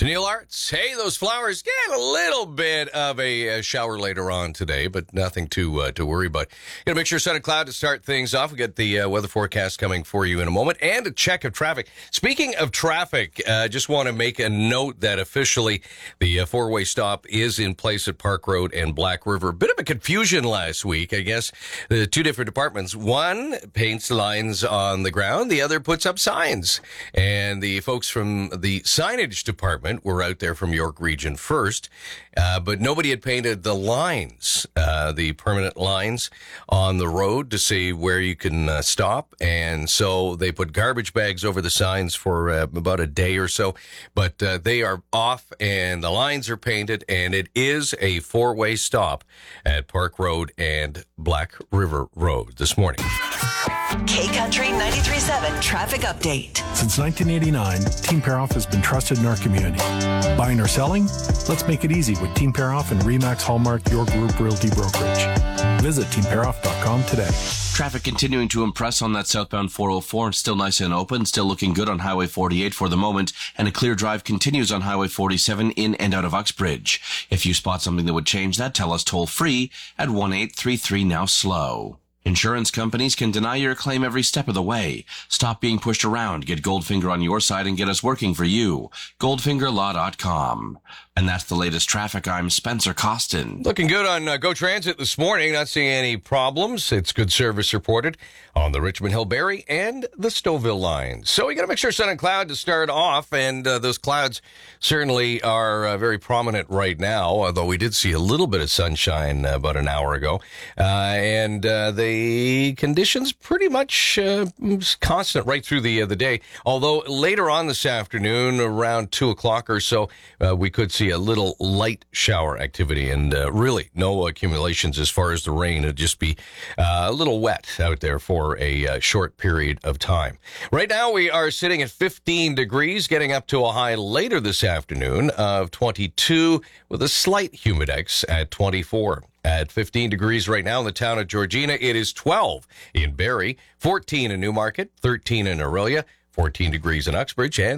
to Neil Arts. Hey, those flowers get a little bit of a shower later on today, but nothing to worry about. Gonna make sure sun and cloud to start things off. We got the weather forecast coming for you in a moment, and a check of traffic. Speaking of traffic, just want to make a note that officially the four-way stop is in place at Park Road and Black River. A bit of a confusion last week, I guess. The two different departments. One paints lines on the ground, the other puts up signs. And the folks from the signage department were out there from York Region first, but nobody had painted the lines, the permanent lines on the road to see where you can stop. And so they put garbage bags over the signs for about a day or so, but they are off and the lines are painted, and it is a four-way stop at Park Road and Black River Road this morning. K-Country 93.7 Traffic Update. Since 1989, Team Paroff has been trusted in our community. Buying or selling? Let's make it easy with Team Paroff and Remax Hallmark Your Group Realty Brokerage. Visit teamparoff.com today. Traffic continuing to impress on that southbound 404, still nice and open, still looking good on Highway 48 for the moment, and a clear drive continues on Highway 47 in and out of Uxbridge. If you spot something that would change that, tell us toll free at 1-833 now slow. Insurance companies can deny your claim every step of the way. Stop being pushed around. Get Goldfinger on your side and get us working for you. GoldfingerLaw.com. And that's the latest traffic. I'm Spencer Costin. Looking good on Go Transit this morning. Not seeing any problems. It's good service reported on the Richmond Hill Barrie and the Stouffville lines. So we got to make sure sun and cloud to start off, and those clouds certainly are very prominent right now, although we did see a little bit of sunshine about an hour ago. And the conditions pretty much constant right through the day, although later on this afternoon, around 2 o'clock or so, we could see a little light shower activity, and really no accumulations as far as the rain. It'd just be a little wet out there for a short period of time. Right now we are sitting at 15 degrees, getting up to a high later this afternoon of 22 with a slight humidex at 24. At 15 degrees right now in the town of Georgina, it is 12 in Barrie, 14 in Newmarket, 13 in Orillia, 14 degrees in Uxbridge, and